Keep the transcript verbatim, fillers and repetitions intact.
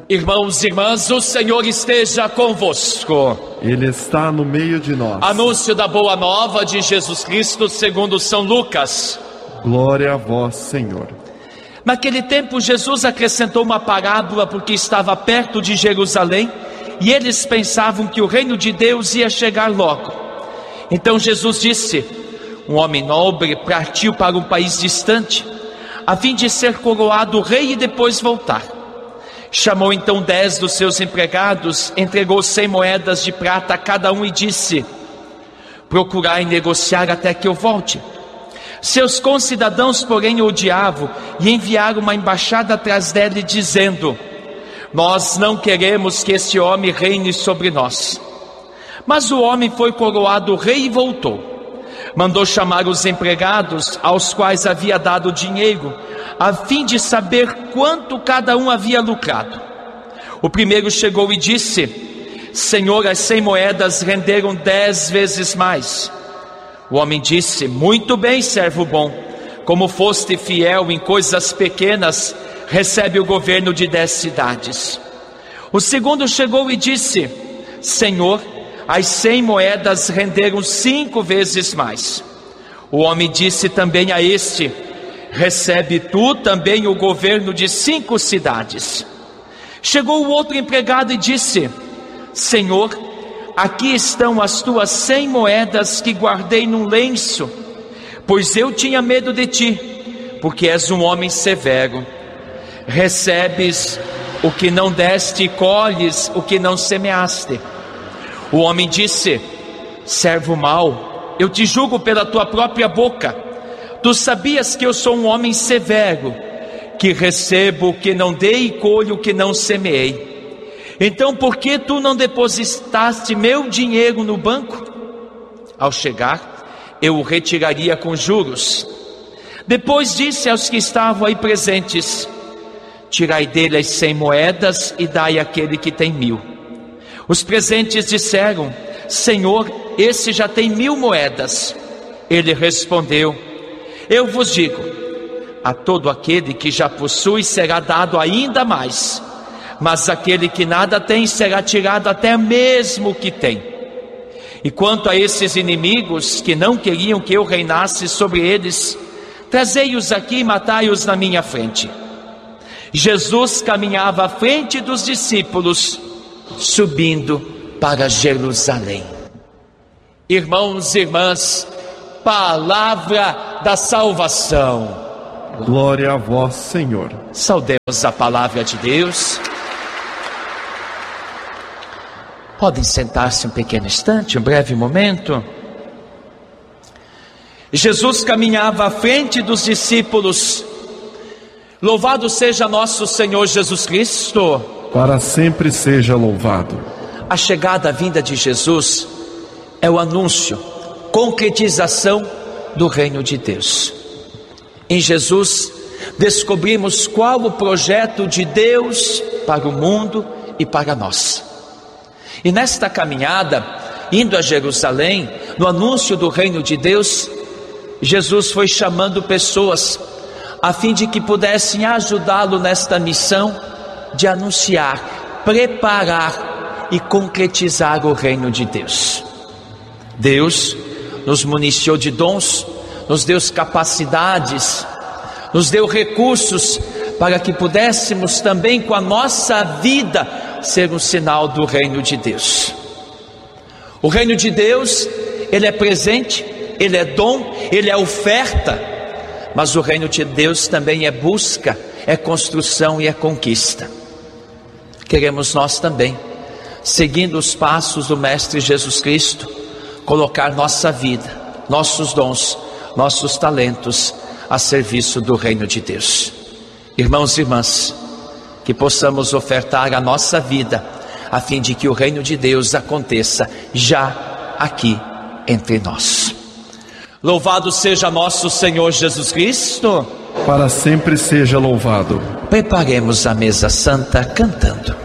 Irmãos e irmãs, o Senhor esteja convosco. Ele está no meio de nós. Anúncio da boa nova de Jesus Cristo segundo São Lucas. Glória a vós, Senhor. Naquele tempo Jesus acrescentou uma parábola porque estava perto de Jerusalém e eles pensavam que o reino de Deus ia chegar logo. Então Jesus disse: um homem nobre partiu para um país distante a fim de ser coroado rei e depois voltar. Chamou então dez dos seus empregados, entregou cem moedas de prata a cada um e disse: procurai negociar até que eu volte. Seus concidadãos, porém, o odiavam e enviaram uma embaixada atrás dele, dizendo: nós não queremos que este homem reine sobre nós. Mas o homem foi coroado rei e voltou. Mandou chamar os empregados, aos quais havia dado dinheiro, a fim de saber quanto cada um havia lucrado. O primeiro chegou e disse: Senhor, as cem moedas renderam dez vezes mais. O homem disse: muito bem, servo bom, como foste fiel em coisas pequenas, recebe o governo de dez cidades. O segundo chegou e disse: Senhor, as cem moedas renderam cinco vezes mais. O homem disse também a este: recebe tu também o governo de cinco cidades. Chegou o outro empregado e disse: Senhor, aqui estão as tuas cem moedas que guardei num lenço, pois eu tinha medo de ti, porque és um homem severo. Recebes o que não deste e colhes o que não semeaste. O homem disse: servo mau, eu te julgo pela tua própria boca. Tu sabias que eu sou um homem severo, que recebo o que não dei e colho o que não semeei. Então por que tu não depositaste meu dinheiro no banco? Ao chegar, eu o retiraria com juros. Depois disse aos que estavam aí presentes: tirai dele as cem moedas e dai àquele que tem mil. Os presentes disseram: Senhor, esse já tem mil moedas. Ele respondeu: eu vos digo, a todo aquele que já possui será dado ainda mais, mas aquele que nada tem será tirado até mesmo o que tem. E quanto a esses inimigos que não queriam que eu reinasse sobre eles, trazei-os aqui e matai-os na minha frente. Jesus caminhava à frente dos discípulos, subindo para Jerusalém. Irmãos e irmãs, palavra da salvação. Glória a vós, Senhor. Saudemos a palavra de Deus. Podem sentar-se um pequeno instante, um breve momento. Jesus caminhava à frente dos discípulos. Louvado seja nosso Senhor Jesus Cristo. Para sempre seja louvado. A chegada, a vinda de Jesus é o anúncio, concretização do reino de Deus. Em Jesus descobrimos qual o projeto de Deus para o mundo e para nós. E nesta caminhada, indo a Jerusalém, no anúncio do reino de Deus, Jesus foi chamando pessoas a fim de que pudessem ajudá-lo nesta missão de anunciar, preparar e concretizar o reino de Deus. Deus nos municiou de dons, nos deu capacidades, nos deu recursos para que pudéssemos também com a nossa vida ser um sinal do reino de Deus. O reino de Deus, ele é presente, ele é dom, ele é oferta, mas o reino de Deus também é busca, é construção e é conquista. Queremos nós também, seguindo os passos do Mestre Jesus Cristo, colocar nossa vida, nossos dons, nossos talentos a serviço do reino de Deus. Irmãos e irmãs, que possamos ofertar a nossa vida a fim de que o reino de Deus aconteça já aqui entre nós. Louvado seja nosso Senhor Jesus Cristo. Para sempre seja louvado. Preparemos a mesa santa cantando.